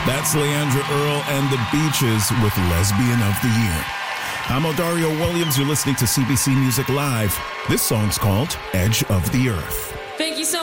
That's Leandra Earl and the Beaches with Lesbian of the Year. I'm Odario Williams. You're listening to CBC Music Live. This song's called Edge of the Earth. Thank you so